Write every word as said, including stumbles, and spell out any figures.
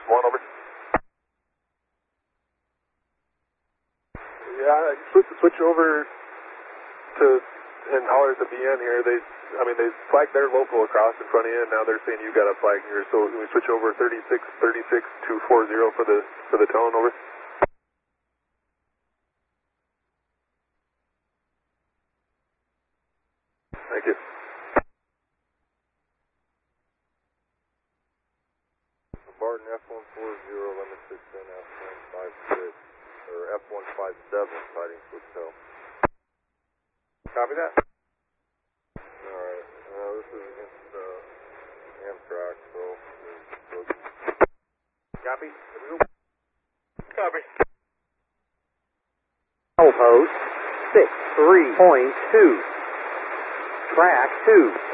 one, over. Yeah, switch, switch over to, and holler at the B N here. They, I mean, they flagged their local across in front of you, and now they're saying you got a flag here. So we switch over thirty-six, thirty-six, two forty for the, for the tone, over. Thank you. Barton F one forty, limit six in F one five six, or F one five seven, fighting Switchtail. Copy that. Alright, uh, this is against uh, Amtrak, so... Copy? Copy. Post six three point two. Track two.